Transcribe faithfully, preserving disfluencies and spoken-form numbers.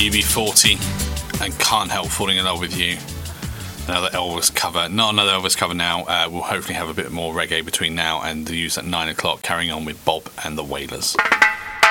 U B forty and Can't Help Falling in Love with You. Another Elvis cover. Not another Elvis cover now. Uh, we'll hopefully have a bit more reggae between now and the news at nine o'clock, carrying on with Bob and the Wailers.